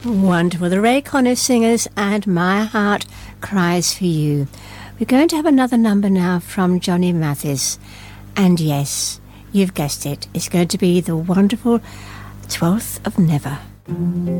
Wonderful. The Ray Conniff Singers and My Heart Cries for You. We're going to have another number now from Johnny Mathis. And yes, you've guessed it. It's going to be the wonderful 12th of Never.